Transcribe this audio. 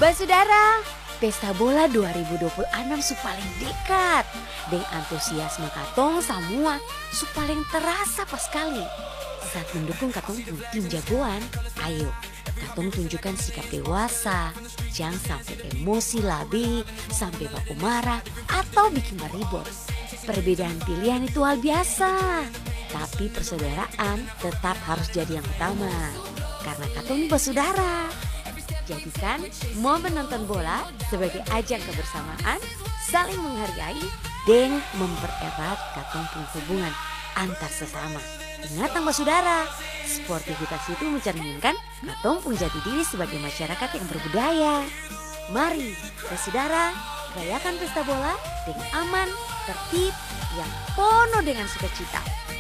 Basudara, Pesta Bola 2026 su paling dekat. Deng antusiasme katong semua su paling terasa pas sekali. Saat mendukung katong tim jagoan, ayo katong tunjukkan sikap dewasa. Jangan sampai emosi labi, sampai baku marah atau bikin ribut. Perbedaan pilihan itu hal biasa. Tapi persaudaraan tetap harus jadi yang utama. Karena katong ini bersaudara. Jadikan momen nonton bola sebagai ajang kebersamaan, saling menghargai, dan mempererat katong hubungan antar sesama. Ingat mbak saudara, sportivitas itu mencerminkan katong pun jati diri sebagai masyarakat yang berbudaya. Mari, saudara, rayakan pesta bola dengan aman, tertib, yang penuh dengan sukacita.